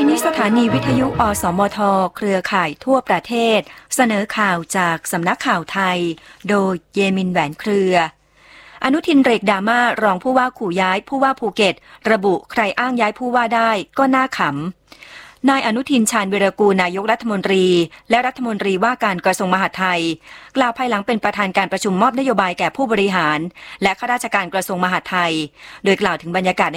นี้สถานีวิทยุอสมทเครือข่ายทั่วประเทศเสนอข่าวจากสำนักข่าวไทยโดยเยมินแหวนเครืออนุทินเรกดราม่ารองผู้ว่าขู่ย้ายผู้ว่าภูเก็ตระบุใครอ้างย้ายผู้ว่าได้ก็น่าขำนายอนุทินชาญวีรกูลนายกรัฐมนตรีและรัฐมนตรีว่าการกระทรวงมหาดไทยกล่าวภายหลังเป็นประธานการประชุมมอบนโยบายแก่ผู้บริหารและข้าราชการกระทรวงมหาดไทยโดยกล่าวถึงบรรยากาศ